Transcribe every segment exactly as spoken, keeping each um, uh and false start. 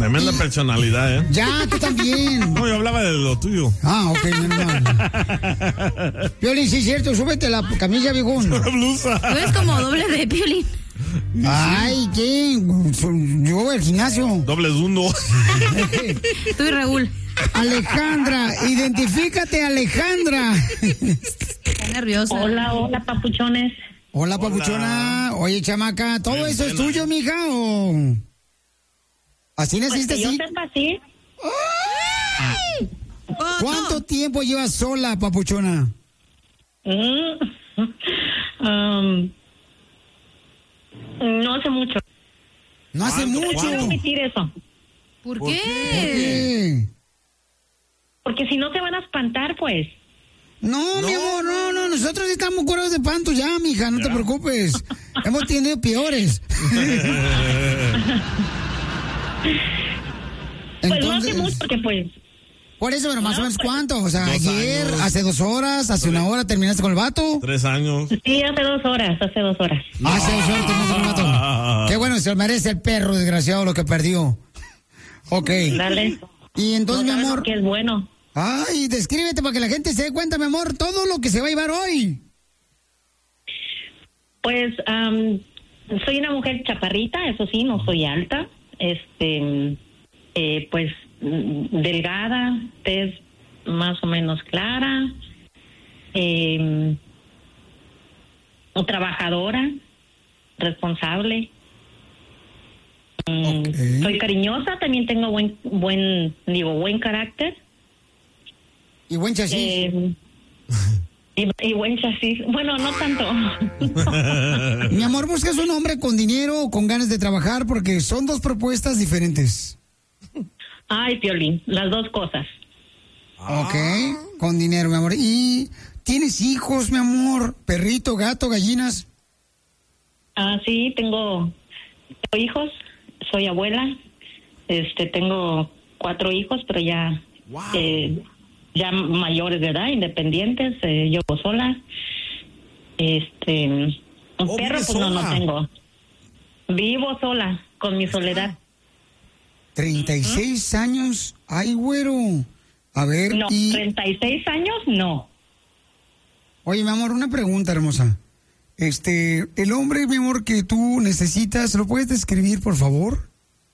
Tremenda personalidad, ¿eh? Ya, tú también. No, yo hablaba de lo tuyo. Ah, ok, mi hermano. Piolín, sí es cierto, súbete la camisa, viejón. La blusa. Tú eres como doble de Piolín. Ay, ¿qué? Yo, el gimnasio. Doble uno. Tú y Raúl. Alejandra, identifícate, Alejandra. Está nerviosa. Hola, hola, papuchones. Hola, papuchona. Oye, chamaca, ¿todo eso es tuyo, mija, o...? ¿Así naciste Pues que así? yo sepa, sí. ¿Cuánto tiempo llevas sola, papuchona? Mm, um, no hace mucho. No hace ¿Cuánto? mucho. No quiero admitir eso. ¿Por ¿Por qué? ¿Por qué? Porque si no se van a espantar, pues. No, No, mi amor, no, no, nosotros estamos curados de pantos ya, mija, no te preocupes. Hemos tenido peores. Pues no hace Entonces, mucho, porque pues. por eso, pero más o menos cuánto, o sea, Dos ayer, años. hace dos horas, hace una hora terminaste con el vato. Tres años. Sí, hace dos horas, hace dos horas. Hace dos horas terminaste con el vato. Qué bueno, se lo merece el perro desgraciado lo que perdió. Ok. Dale. Y entonces, No mi saben amor, lo que es bueno. ay, descríbete para que la gente se dé cuenta, mi amor, todo lo que se va a llevar hoy. Pues am, soy una mujer chaparrita, eso sí, no soy alta. Este, eh, pues mm, delgada, tez más o menos clara, eh, trabajadora, responsable. Mm, Ok. Soy cariñosa, también tengo buen, buen, digo, buen carácter. Y buen chasis. Eh, y, y buen chasis. Bueno, no tanto. Mi amor, buscas un hombre con dinero o con ganas de trabajar porque son dos propuestas diferentes. Ay, Piolín, las dos cosas. Ok, con dinero, mi amor. ¿Y tienes hijos, mi amor? ¿Perrito, gato, gallinas? Ah, sí, tengo, tengo hijos, soy abuela. Este, tengo cuatro hijos, pero ya, Wow. eh, ya mayores de edad, independientes. Eh, yo vivo sola. Este, un Oh, perro, ¿vives pues no, no sola? tengo. Vivo sola, con mi soledad. treinta y seis años. Ay, güero. A ver, No, y... treinta y seis años, no. Oye, mi amor, una pregunta hermosa. Este, el hombre, mi amor, que tú necesitas, ¿lo puedes describir, por favor?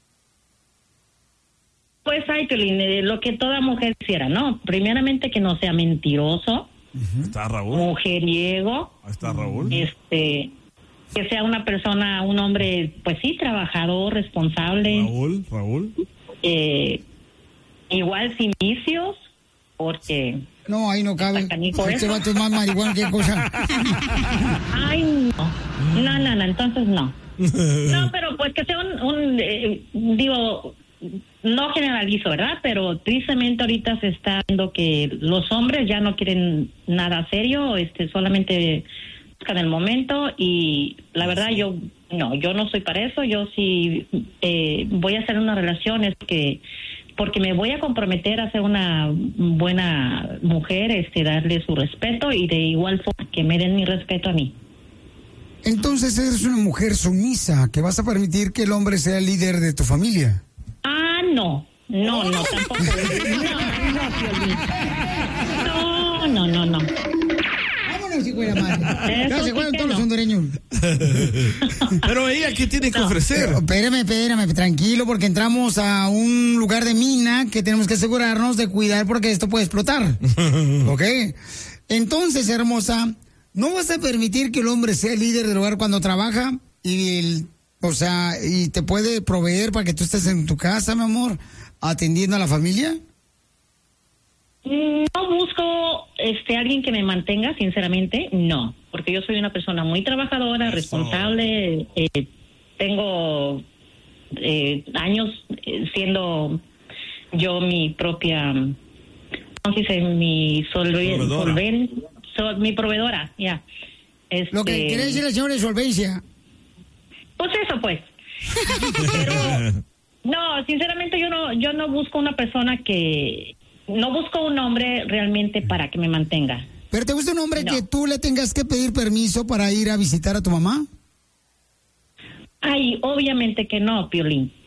Pues, ay, Piolín, eh, lo que toda mujer quisiera, ¿no? Primeramente que no sea mentiroso, Está Raúl. mujeriego, Ahí está Raúl. este, que sea una persona, un hombre, pues sí, trabajador, responsable, Raúl, Raúl. eh, igual sin vicios, porque, No, ahí no cabe. Está canijo Este eso. vato es más marihuana que cosa. ay, no, no, no, no, entonces no. No, pero pues que sea un, un eh, digo, no generalizo, ¿verdad? Pero tristemente ahorita se está viendo que los hombres ya no quieren nada serio, este, solamente buscan el momento y la verdad yo, no, yo no soy para eso, yo sí eh, voy a hacer una relación, es que porque me voy a comprometer a ser una buena mujer, este, darle su respeto y de igual forma que me den mi respeto a mí. Entonces eres una mujer sumisa, que vas a permitir que el hombre sea el líder de tu familia. Ah, no, no, no, tampoco. No, no, Piolín. No, no, no, no. Vámonos, hijo de la madre. Eso Ya se sí fueron que todos los no. hondureños. Pero ella, ¿qué tiene que ofrecer? Pero, espérame, espérame, tranquilo, porque entramos a un lugar de mina que tenemos que asegurarnos de cuidar porque esto puede explotar. ¿Ok? Entonces, hermosa, ¿no vas a permitir que el hombre sea el líder del hogar cuando trabaja? Y, el, o sea, y te puede proveer para que tú estés en tu casa, mi amor, atendiendo a la familia. No busco este alguien que me mantenga, sinceramente, no, porque yo soy una persona muy trabajadora, Eso. responsable, eh, tengo eh, años eh, siendo yo mi propia, ¿cómo se dice? Mi solve- Proveedora. solven- so- mi proveedora, ya. Este, Lo que quiere decir el señor de solvencia. Pues eso, pues. Pero, no, sinceramente yo no, yo no busco una persona que, no busco un hombre realmente para que me mantenga. ¿Pero te gusta un hombre No. que tú le tengas que pedir permiso para ir a visitar a tu mamá? Ay, obviamente que no, Piolín.